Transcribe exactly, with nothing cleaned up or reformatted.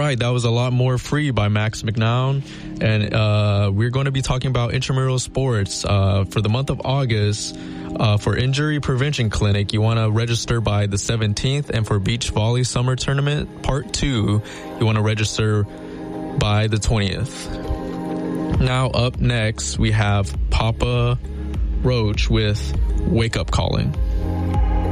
right, that was A Lot More Free by Max McNown. And uh, we're going to be talking about intramural sports. Uh, for the month of August, uh, for Injury Prevention Clinic, you want to register by the seventeenth. And for Beach Volley Summer Tournament Part two, you want to register by the twentieth. Now up next, we have Papa Roach with Wake Up Calling.